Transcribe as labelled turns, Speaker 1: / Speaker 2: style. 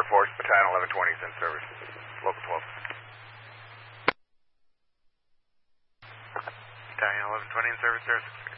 Speaker 1: Force, Battalion 1120 is in service. Local 12. Battalion 1120 in service, sir.